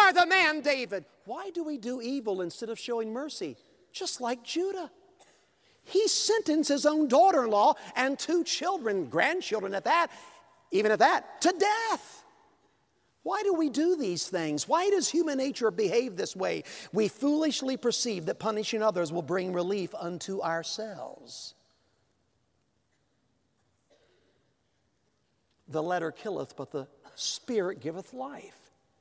are the man, David. Why do we do evil instead of showing mercy? Just like Judah. He sentenced his own daughter-in-law and 2 children, grandchildren at that, even at that, to death. Why do we do these things? Why does human nature behave this way? We foolishly perceive that punishing others will bring relief unto ourselves. The letter killeth, but the Spirit giveth life.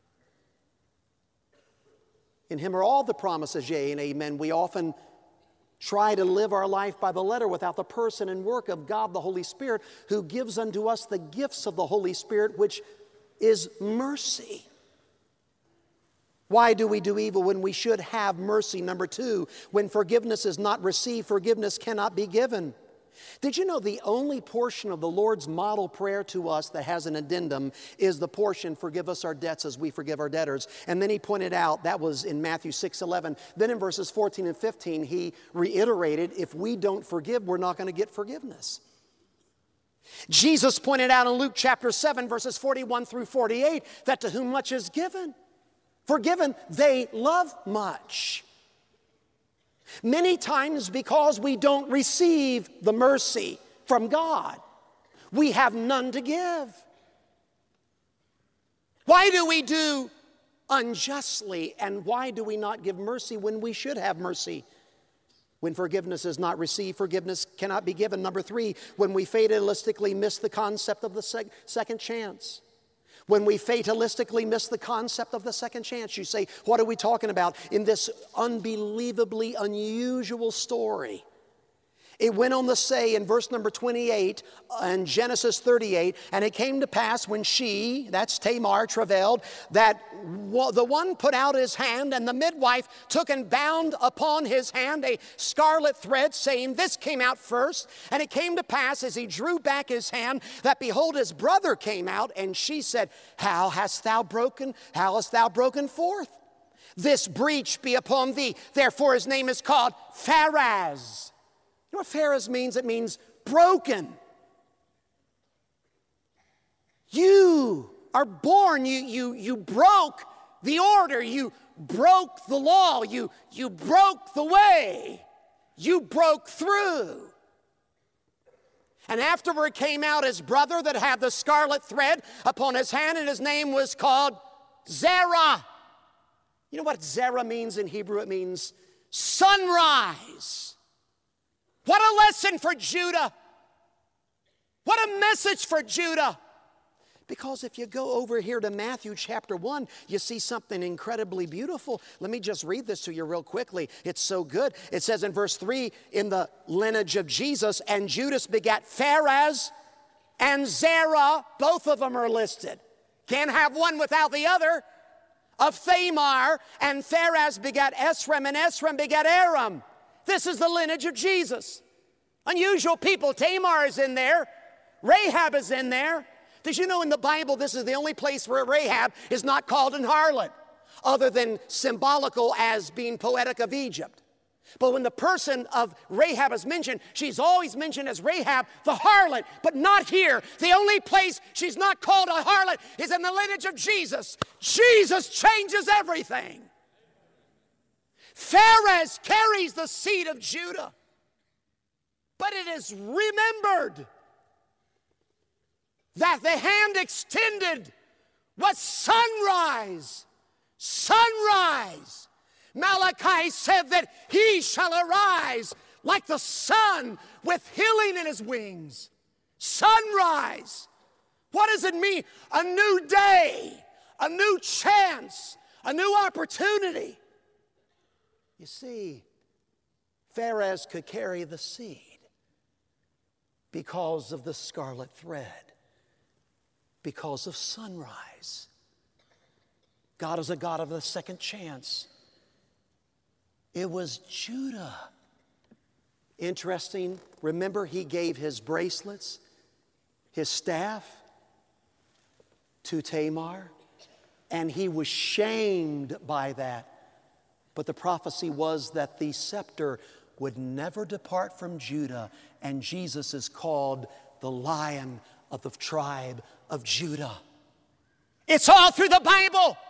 In Him are all the promises, yea and amen. We often try to live our life by the letter without the person and work of God the Holy Spirit, who gives unto us the gifts of the Holy Spirit, which is mercy. Why do we do evil when we should have mercy? Number 2, when forgiveness is not received, forgiveness cannot be given. Did you know the only portion of the Lord's model prayer to us that has an addendum is the portion, forgive us our debts as we forgive our debtors? And then he pointed out, that was in Matthew 6:11. Then in verses 14 and 15, he reiterated, if we don't forgive, we're not going to get forgiveness. Jesus pointed out in Luke chapter 7, verses 41 through 48, that to whom much is given, forgiven, they love much. Many times because we don't receive the mercy from God, we have none to give. Why do we do unjustly, and why do we not give mercy when we should have mercy? When forgiveness is not received, forgiveness cannot be given. Number 3, when we fatalistically miss the concept of the second chance. When we fatalistically miss the concept of the second chance, you say, what are we talking about in this unbelievably unusual story? It went on to say in verse number 28 in Genesis 38, and it came to pass when she, that's Tamar, travailed, that the one put out his hand, and the midwife took and bound upon his hand a scarlet thread, saying, this came out first. And it came to pass as he drew back his hand, that behold, his brother came out, and she said, how hast thou broken forth? This breach be upon thee. Therefore his name is called Pharez. You know what Pharez means? It means broken. You are born, you broke the order, you broke the law, you broke the way, you broke through. And afterward came out his brother that had the scarlet thread upon his hand, and his name was called Zerah. You know what Zerah means in Hebrew? It means sunrise. What a lesson for Judah. What a message for Judah. Because if you go over here to Matthew chapter 1, you see something incredibly beautiful. Let me just read this to you real quickly. It's so good. It says in verse 3, in the lineage of Jesus, and Judas begat Pharez and Zerah. Both of them are listed. Can't have one without the other. Of Thamar, and Pharez begat Esrom, and Esrom begat Aram. This is the lineage of Jesus. Unusual people. Tamar is in there. Rahab is in there. Did you know in the Bible this is the only place where Rahab is not called an harlot, other than symbolical as being poetic of Egypt? But when the person of Rahab is mentioned, she's always mentioned as Rahab the harlot, but not here. The only place she's not called a harlot is in the lineage of Jesus. Jesus changes everything. Pharez carries the seed of Judah, but it is remembered that the hand extended was sunrise. Sunrise. Malachi said that he shall arise like the sun with healing in his wings. Sunrise. What does it mean? A new day, a new chance, a new opportunity. You see, Pharez could carry the seed because of the scarlet thread, because of sunrise. God is a God of the second chance. It was Judah. Interesting. Remember, he gave his bracelets, his staff to Tamar, and he was shamed by that. But the prophecy was that the scepter would never depart from Judah, and Jesus is called the Lion of the tribe of Judah. It's all through the Bible.